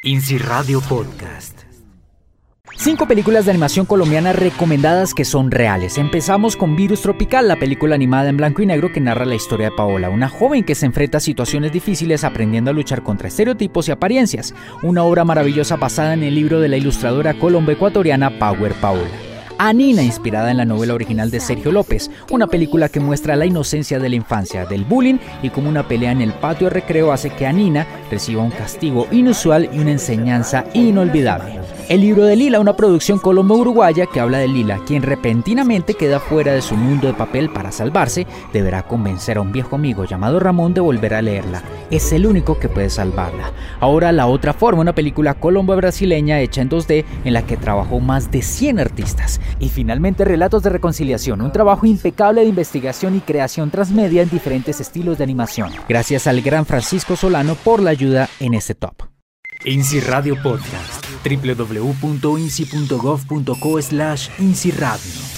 INSI Radio Podcast. 5 películas de animación colombiana recomendadas que son reales. Empezamos con Virus Tropical, la película animada en blanco y negro que narra la historia de Paola, una joven que se enfrenta a situaciones difíciles aprendiendo a luchar contra estereotipos y apariencias. Una obra maravillosa basada en el libro de la ilustradora colombo-ecuatoriana Power Paola. Anina, inspirada en la novela original de Sergio López, una película que muestra la inocencia de la infancia, del bullying y cómo una pelea en el patio de recreo hace que Anina reciba un castigo inusual y una enseñanza inolvidable. El libro de Lila, una producción colombo-uruguaya que habla de Lila, quien repentinamente queda fuera de su mundo de papel para salvarse, deberá convencer a un viejo amigo llamado Ramón de volver a leerla. Es el único que puede salvarla. Ahora La Otra Forma, una película colombo-brasileña hecha en 2D en la que trabajó más de 100 artistas. Y finalmente Relatos de Reconciliación, un trabajo impecable de investigación y creación transmedia en diferentes estilos de animación. Gracias al gran Francisco Solano por la ayuda en este top. INSI Radio Podcast. www.insi.gov.co/INSI Radio.